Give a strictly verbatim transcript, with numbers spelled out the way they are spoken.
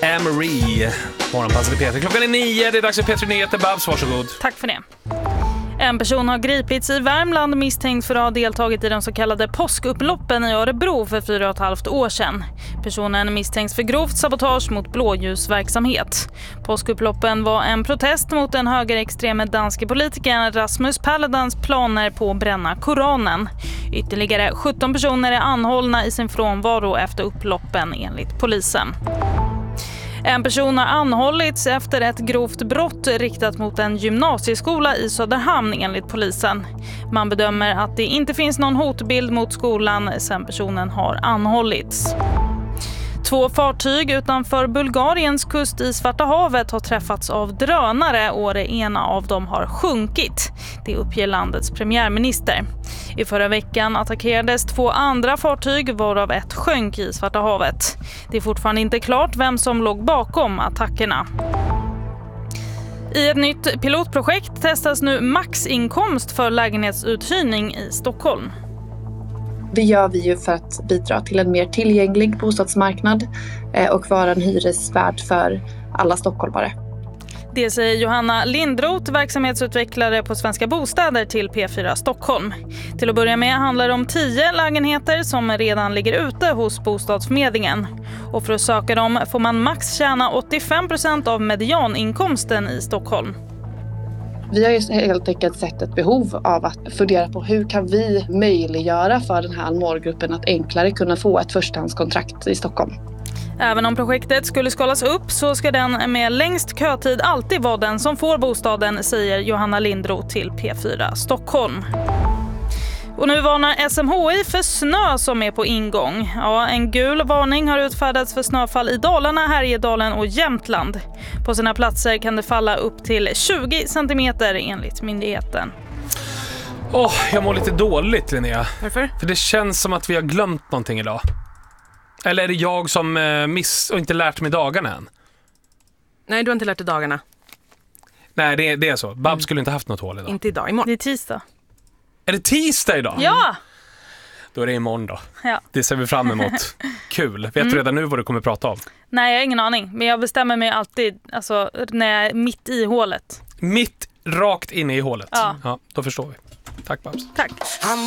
Anne-Marie. Morgonpasset Peter. Klockan är nio, det är dags för Petri Nyheter. Babs, varsågod. Tack för det. En person har gripits i Värmland misstänkt för att ha deltagit i de så kallade påskupploppen i Örebro för fyra och ett halvt år sedan. Personen misstänks för grovt sabotage mot blåljusverksamhet. Påskupploppen var en protest mot den högerextreme danske politikern Rasmus Paludans planer på att bränna Koranen. Ytterligare sjutton personer är anhållna i sin frånvaro efter upploppen enligt polisen. En person har anhållits efter ett grovt brott riktat mot en gymnasieskola i Söderhamn enligt polisen. Man bedömer att det inte finns någon hotbild mot skolan sedan personen har anhållits. Två fartyg utanför Bulgariens kust i Svarta havet har träffats av drönare och det ena av dem har sjunkit. Det uppger landets premiärminister. I förra veckan attackerades två andra fartyg varav ett sjönk i Svarta havet. Det är fortfarande inte klart vem som låg bakom attackerna. I ett nytt pilotprojekt testas nu maxinkomst för lägenhetsuthyrning i Stockholm. Det gör vi ju för att bidra till en mer tillgänglig bostadsmarknad och vara en hyresvärd för alla stockholmare. Det säger Johanna Lindroth, verksamhetsutvecklare på Svenska Bostäder till P fyra Stockholm. Till att börja med handlar det om tio lägenheter som redan ligger ute hos bostadsförmedlingen. Och för att söka dem får man max tjäna åttiofem procent av medianinkomsten i Stockholm. Vi har ju helt enkelt sett ett behov av att fundera på hur kan vi möjliggöra för den här målgruppen att enklare kunna få ett förstahandskontrakt i Stockholm. Även om projektet skulle skalas upp så ska den med längst kötid alltid vara den som får bostaden, säger Johanna Lindroth till P fyra Stockholm. Och nu varnar S M H I för snö som är på ingång. Ja, en gul varning har utfärdats för snöfall i Dalarna, Härjedalen och Jämtland. På sina platser kan det falla upp till tjugo centimeter enligt myndigheten. Åh, oh, jag mår lite dåligt, Linnea. Varför? För det känns som att vi har glömt någonting idag. Eller är det jag som eh, miss och inte lärt mig dagarna än? Nej, du har inte lärt dig dagarna. Nej, det, det är så. Babs mm. skulle inte haft något hål idag. Inte idag, imorgon. Det är tisdag. Är det tisdag idag? Ja! Då är det imorgon då. Ja. Det ser vi fram emot. Kul. Vet mm. du redan nu vad du kommer prata om? Nej, jag har ingen aning. Men jag bestämmer mig alltid alltså, när jag är mitt i hålet. Mitt rakt inne i hålet? Ja. Ja, då förstår vi. Tack, Babs. Tack.